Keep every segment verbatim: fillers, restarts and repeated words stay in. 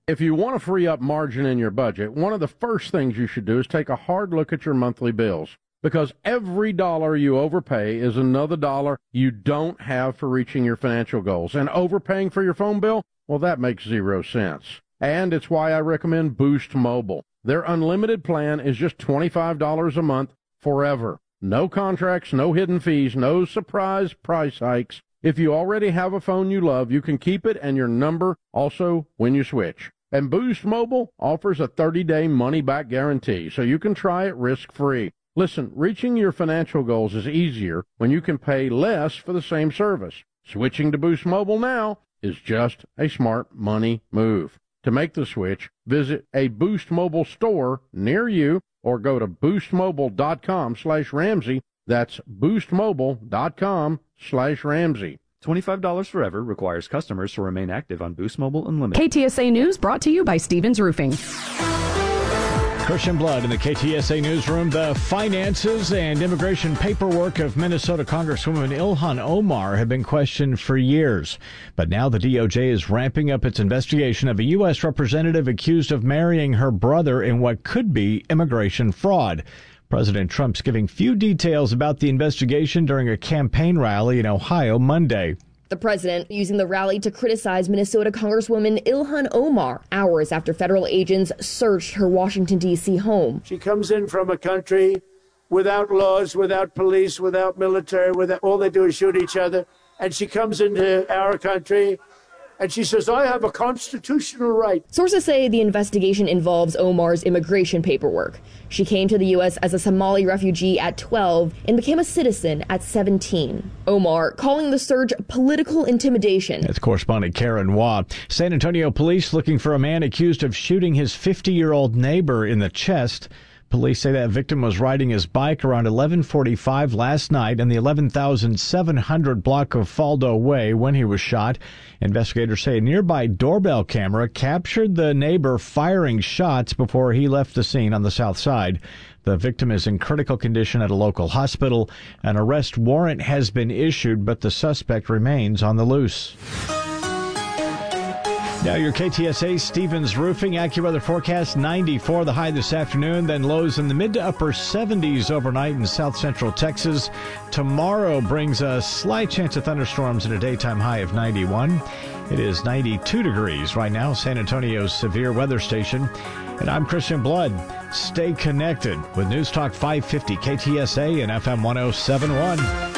If you want to free up margin in your budget, one of the first things you should do is take a hard look at your monthly bills, because every dollar you overpay is another dollar you don't have for reaching your financial goals. And overpaying for your phone bill, well, that makes zero sense. And it's why I recommend Boost Mobile. Their unlimited plan is just twenty-five dollars a month forever. No contracts, no hidden fees, no surprise price hikes. If you already have a phone you love, you can keep it and your number also when you switch. And Boost Mobile offers a thirty-day money-back guarantee, so you can try it risk-free. Listen, reaching your financial goals is easier when you can pay less for the same service. Switching to Boost Mobile now is just a smart money move. To make the switch, visit a Boost Mobile store near you or go to boostmobile.com slash Ramsey. That's boostmobile.com slash Ramsey. twenty-five dollars forever requires customers to remain active on Boost Mobile Unlimited. K T S A News brought to you by Stevens Roofing. Christian Blood in the K T S A newsroom. The finances and immigration paperwork of Minnesota Congresswoman Ilhan Omar have been questioned for years. But now the D O J is ramping up its investigation of a U S representative accused of marrying her brother in what could be immigration fraud. President Trump's giving few details about the investigation during a campaign rally in Ohio Monday. The president using the rally to criticize Minnesota Congresswoman Ilhan Omar hours after federal agents searched her Washington, D C home. She comes in from a country without laws, without police, without military, without, all they do is shoot each other. And she comes into our country and she says, I have a constitutional right. Sources say the investigation involves Omar's immigration paperwork. She came to the U S as a Somali refugee at twelve and became a citizen at seventeen. Omar calling the surge political intimidation. That's correspondent Karen Waugh. San Antonio police looking for a man accused of shooting his fifty-year-old neighbor in the chest. Police say that victim was riding his bike around eleven forty-five last night in the eleven thousand seven hundred block of Faldo Way when he was shot. Investigators say a nearby doorbell camera captured the neighbor firing shots before he left the scene on the south side. The victim is in critical condition at a local hospital. An arrest warrant has been issued, but the suspect remains on the loose. Now your K T S A Stevens Roofing AccuWeather forecast, ninety-four the high this afternoon, then lows in the mid to upper seventies overnight in south central Texas. Tomorrow brings a slight chance of thunderstorms and a daytime high of ninety-one. It is ninety-two degrees right now, San Antonio's severe weather station. And I'm Christian Blood. Stay connected with News Talk five fifty K T S A and F M one oh seven point one.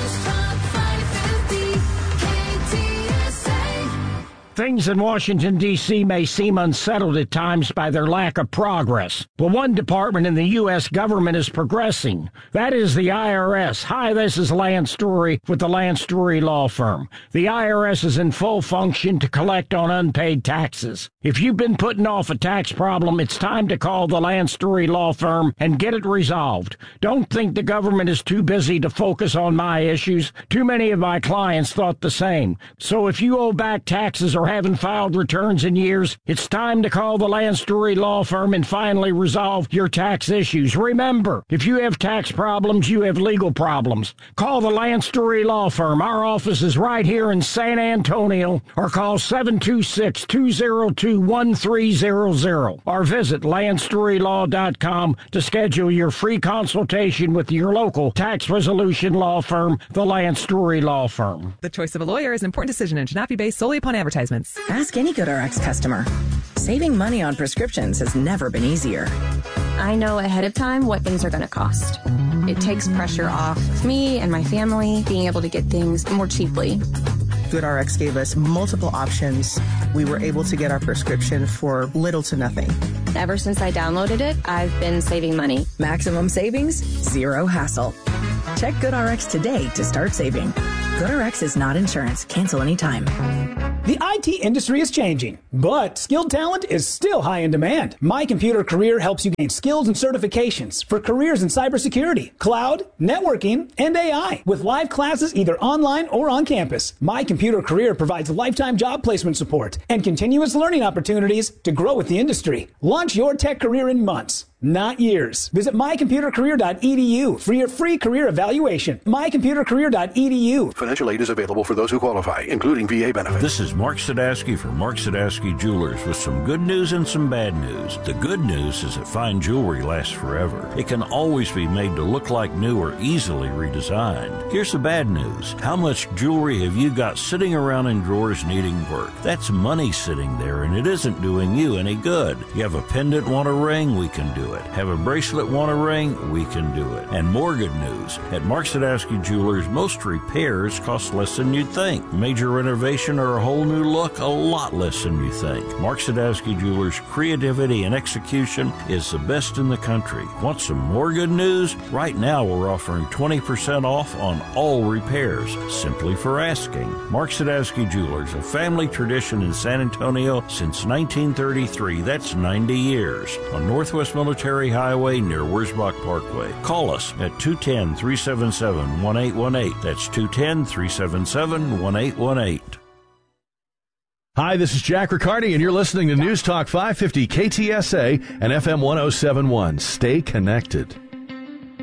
Things in Washington, D C may seem unsettled at times by their lack of progress. But one department in the U S government is progressing. That is the I R S. Hi, this is Lance Story with the Lance Story Law Firm. The I R S is in full function to collect on unpaid taxes. If you've been putting off a tax problem, it's time to call the Lance Story Law Firm and get it resolved. Don't think the government is too busy to focus on my issues. Too many of my clients thought the same. So if you owe back taxes or haven't filed returns in years, it's time to call the Lance Story Law Firm and finally resolve your tax issues. Remember, if you have tax problems, you have legal problems. Call the Lance Story Law Firm. Our office is right here in San Antonio, or call seven two six, two zero two, one three zero zero or visit lance story law dot com to schedule your free consultation with your local tax resolution law firm, the Lance Story Law Firm. The choice of a lawyer is an important decision and should not be based solely upon advertisements. Ask any GoodRx customer. Saving money on prescriptions has never been easier. I know ahead of time what things are going to cost. It takes pressure off me and my family being able to get things more cheaply. GoodRx gave us multiple options. We were able to get our prescription for little to nothing. Ever since I downloaded it, I've been saving money. Maximum savings, zero hassle. Check GoodRx today to start saving. GoodRx is not insurance. Cancel anytime. The I T industry is changing, but skilled talent is still high in demand. My Computer Career helps you gain skills and certifications for careers in cybersecurity, cloud, networking, and A I, with live classes either online or on campus. My Computer Career provides lifetime job placement support and continuous learning opportunities to grow with the industry. Launch your tech career in months. not years. Visit my computer career dot e d u for your free career evaluation. my computer career dot e d u. Financial aid is available for those who qualify, including V A benefits. This is Mark Sadowski from Mark Sadowski Jewelers with some good news and some bad news. The good news is that fine jewelry lasts forever. It can always be made to look like new or easily redesigned. Here's the bad news. How much jewelry have you got sitting around in drawers needing work? That's money sitting there, and it isn't doing you any good. You have a pendant, want a ring? We can do it. Have a bracelet, want a ring? We can do it. And more good news. At Mark Sadowski Jewelers, most repairs cost less than you'd think. Major renovation or a whole new look, a lot less than you think. Mark Sadowski Jewelers' creativity and execution is the best in the country. Want some more good news? Right now we're offering twenty percent off on all repairs, simply for asking. Mark Sadowski Jewelers, a family tradition in San Antonio since nineteen thirty-three. That's ninety years. On Northwest Military Highway near Wurzbach Parkway. Call us at two one zero, three seven seven, one eight one eight. That's two one zero, three seven seven, one eight one eight. Hi, this is Jack Riccardi, and you're listening to News Talk five fifty K T S A and F M one oh seven point one. Stay connected.